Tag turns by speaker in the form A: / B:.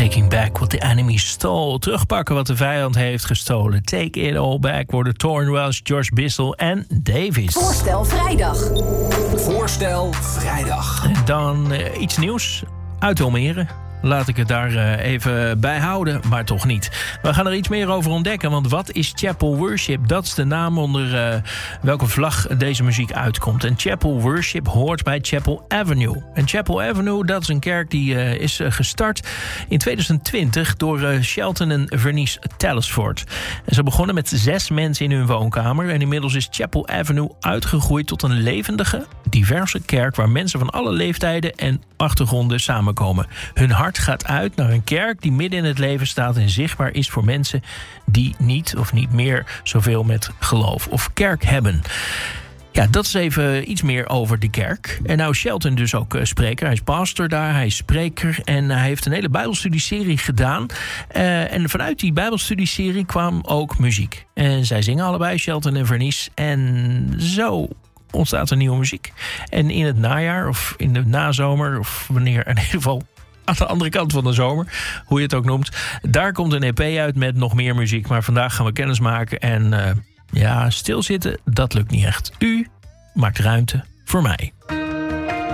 A: Taking back what the enemy stole. Terugpakken wat de vijand heeft gestolen. Take it all back worden Thornwells, George Bissell en Davies.
B: Voorstel vrijdag.
C: Voorstel vrijdag.
A: En dan iets nieuws uit Almere. Laat ik het daar even bij houden, maar toch niet. We gaan er iets meer over ontdekken, want wat is Chapel Worship? Dat is de naam onder welke vlag deze muziek uitkomt. En Chapel Worship hoort bij Chapel Avenue. En Chapel Avenue, dat is een kerk die is gestart in 2020 door Shelton en Vernice Telesford. En ze begonnen met 6 mensen in hun woonkamer. En inmiddels is Chapel Avenue uitgegroeid tot een levendige, diverse kerk waar mensen van alle leeftijden en achtergronden samenkomen. Hun hart gaat uit naar een kerk die midden in het leven staat en zichtbaar is voor mensen die niet of niet meer zoveel met geloof of kerk hebben. Ja, dat is even iets meer over de kerk. En nou is Shelton dus ook spreker. Hij is pastor daar, hij is spreker en hij heeft een hele bijbelstudieserie gedaan. En vanuit die bijbelstudieserie kwam ook muziek. En zij zingen allebei, Shelton en Vernice. En zo ontstaat er nieuwe muziek. En in het najaar of in de nazomer of wanneer in ieder geval aan de andere kant van de zomer, hoe je het ook noemt, daar komt een EP uit met nog meer muziek. Maar vandaag gaan we kennis maken en stilzitten, dat lukt niet echt. U maakt ruimte voor mij.